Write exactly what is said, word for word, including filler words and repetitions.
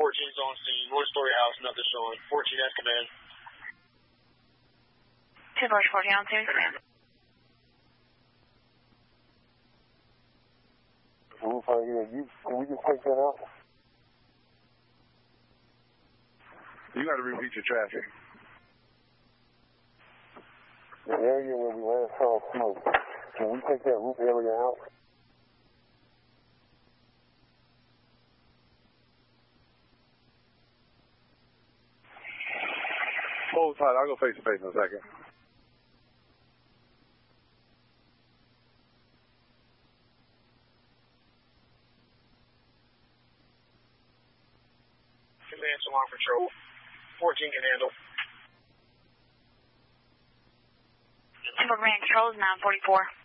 fourteen's on scene. One-story house, nothing showing. fourteen has command. two Bush fourteen on scene, command. Roof right here. You, can we just take that out? You got to repeat your traffic. The area where we last saw smoke. Can we take that roof area out? Hold tight. I'll go face to face in a second. Command to alarm control. fourteen can handle. Command control is nine forty-four.